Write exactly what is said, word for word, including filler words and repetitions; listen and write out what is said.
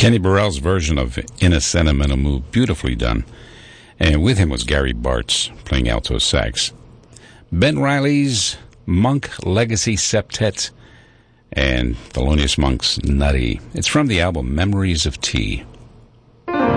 Kenny Burrell's version of In a Sentimental Mood, beautifully done. And with him was Gary Bartz playing alto sax. Ben Riley's Monk Legacy Septet and Thelonious Monk's Nutty. It's from the album Memories of Tea.